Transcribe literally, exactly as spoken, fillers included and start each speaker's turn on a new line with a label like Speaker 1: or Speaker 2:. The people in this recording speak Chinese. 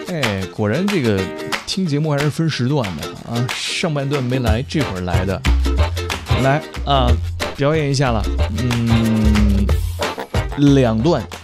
Speaker 1: 哎，果然这个听节目还是分时段的啊，上半段没来，这会儿来的，来啊，表演一下了，嗯，两段